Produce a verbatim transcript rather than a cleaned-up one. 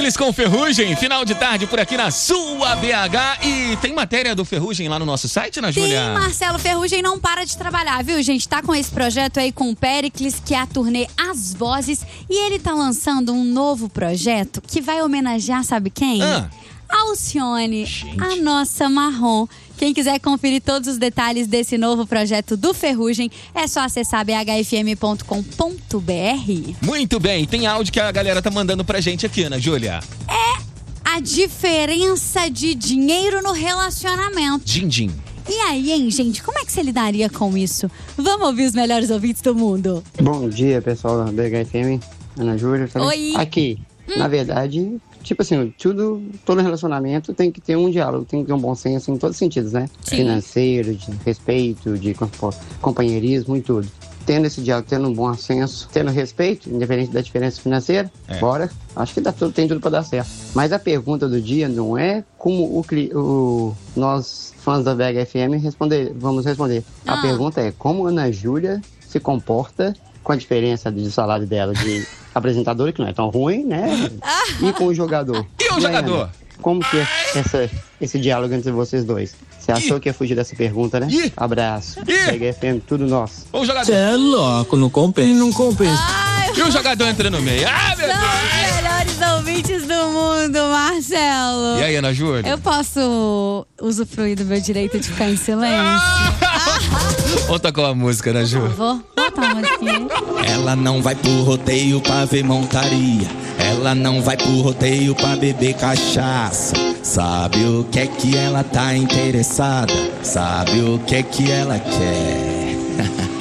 Pericles com Ferrugem, final de tarde por aqui na sua B H. E tem matéria do Ferrugem lá no nosso site, Ana Júlia? Sim, Marcelo, Ferrugem não para de trabalhar, viu, gente? Tá com esse projeto aí com o Pericles, que é a turnê As Vozes. E ele tá lançando um novo projeto que vai homenagear, sabe quem? Ah. Alcione, a nossa marrom. Quem quiser conferir todos os detalhes desse novo projeto do Ferrugem, é só acessar b h f m ponto com ponto b r. Muito bem, tem áudio que a galera tá mandando pra gente aqui, Ana Júlia. É a diferença de dinheiro no relacionamento. Din-din. E aí, hein, gente, como é que você lidaria com isso? Vamos ouvir os melhores ouvintes do mundo. Bom dia, pessoal da B H F M, Ana Júlia. Oi. Aqui, hum. na verdade... Tipo assim, tudo, todo relacionamento tem que ter um diálogo, tem que ter um bom senso em todos os sentidos, né? Sim. Financeiro, de respeito, de companheirismo e tudo. Tendo esse diálogo, tendo um bom senso, tendo respeito, independente da diferença financeira, é. bora. Acho que dá tudo, tem tudo pra dar certo. Mas a pergunta do dia não é como o, o nós, fãs da B H F M, responder, vamos responder. Ah. A pergunta é como a Ana Júlia se comporta com a diferença de salário dela de apresentadora, que não é tão ruim, né? E com o jogador. E o jogador? Ana, como que é essa, esse diálogo entre vocês dois? Você achou que ia fugir dessa pergunta, né? Ih. Abraço. Ih. B H F M, tudo nosso. O jogador. Você é louco, não compensa. Não compensa. Ai, E o jogador entra no meio. Ah, meu são Deus! os melhores ouvintes do mundo, Marcelo. E aí, Ana Júlia? Eu posso usufruir do meu direito de ficar em silêncio? Vamos tocar uma música, Ana Júlia? Vou botar uma musiquinha. Ela não vai pro rodeio pra ver montaria. Ela não vai pro rodeio pra beber cachaça. Sabe o que é que ela tá interessada? Sabe o que é que ela quer?